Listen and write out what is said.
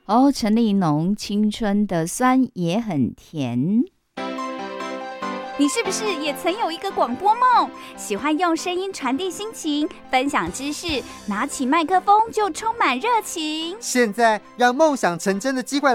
哦，陈立农，青春的酸也很甜。 你是不是也曾有一个广播梦？喜欢用声音传递心情，分享知识，拿起麦克风就充满热情。 现在让梦想成真的鸡怪